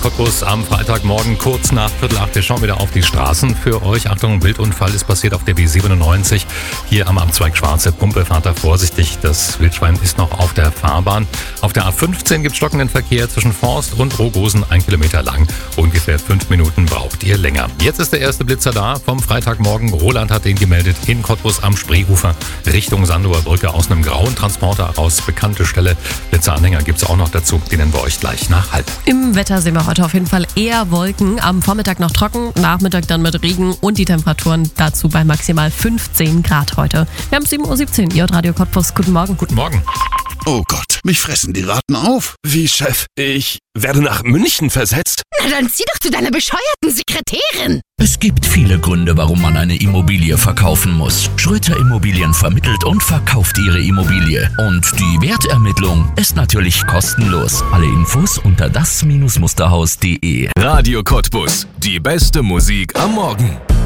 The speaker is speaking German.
Cottbus am Freitagmorgen kurz nach 7:45. Wir schauen wieder auf die Straßen für euch. Achtung, Wildunfall ist passiert auf der W97. Hier am Amtszweig Schwarze Pumpe. Fahrt da vorsichtig, das Wildschwein ist noch auf der Fahrbahn. Auf der A15 gibt es stockenden Verkehr zwischen Forst und Rogosen, 1 Kilometer lang. Ungefähr 5 Minuten braucht ihr länger. Jetzt ist der erste Blitzer da vom Freitagmorgen. Roland hat den gemeldet in Cottbus am Spreeufer Richtung Sandower Brücke aus einem grauen Transporter raus. Bekannte Stelle. Blitzeranhänger gibt es auch noch dazu. Den nennen wir euch gleich nach halb. Im Wetter sehen wir heute auf jeden Fall eher Wolken. Am Vormittag noch trocken, Nachmittag dann mit Regen und die Temperaturen dazu bei maximal 15 Grad heute. Wir haben 7:17 Uhr, ihr Radio Cottbus. Guten Morgen. Guten Morgen. Oh Gott, mich fressen die Ratten auf. Wie, Chef? Ich werde nach München versetzt? Na dann zieh doch zu deiner bescheuerten Sekretärin. Es gibt viele Gründe, warum man eine Immobilie verkaufen muss. Schröter Immobilien vermittelt und verkauft ihre Immobilie. Und die Wertermittlung ist natürlich kostenlos. Alle Infos unter das-musterhaus.de. Radio Cottbus. Die beste Musik am Morgen.